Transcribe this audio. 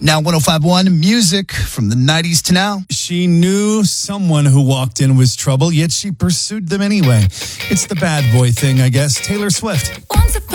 Now 105.1 music from the 90s to now. She knew someone who walked in was trouble, yet she pursued them anyway. It's the bad boy thing, I guess. Taylor Swift.